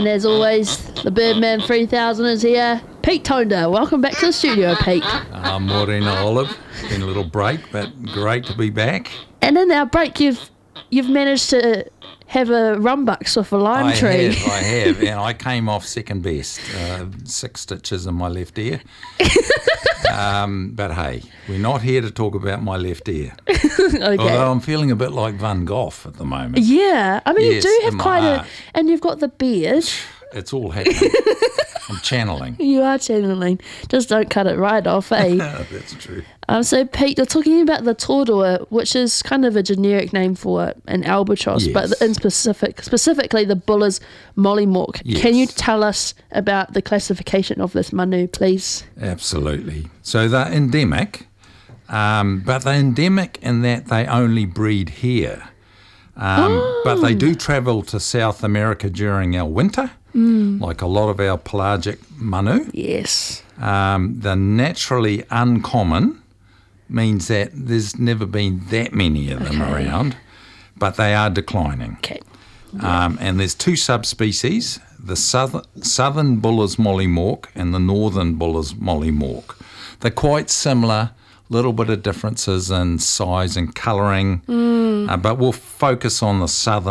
And as always, the Birdman 3000 is here. Pete Tonda, welcome back to the studio, Pete. Morena Olive. Been a little break, but great to be back. And in our break, you've managed to have a rumbucks off a lime tree. I have, and I came off second best. 6 stitches in my left ear. But hey, we're not here to talk about my left ear. Okay. Although I'm feeling a bit like Van Gogh at the moment. Yeah, I mean, Yes, you do have in my quite heart. and you've got the beard. It's all happening. I'm channeling. You are channeling. Just don't cut it right off, eh? That's true. So, Pete, you're talking about the tordua, which is kind of a generic name for an albatross, Yes. but in specifically the Buller's mollymawk. Yes. Can you tell us about the classification of this manu, please? Absolutely. So they're endemic, but they're endemic in that they only breed here. But they do travel to South America during our winter, like a lot of our pelagic manu. Yes. They're naturally uncommon, means that there's never been that many of them around, but they are declining. Okay. And there's 2 subspecies, the southern Buller's mollymawk and the northern Buller's mollymawk. They're quite similar, little bit of differences in size and colouring, but we'll focus on the southern